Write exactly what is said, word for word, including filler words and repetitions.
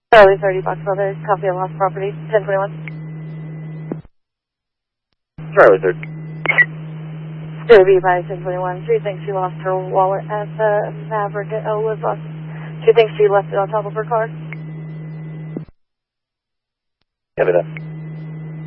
Charlie thirty, Box Mother, copy of lost property, ten twenty-one. Charlie thirty. Gonna be by ten twenty-one. She thinks she lost her wallet at the Maverick at Elwood bus. She thinks she left it on top of her car. Copy that.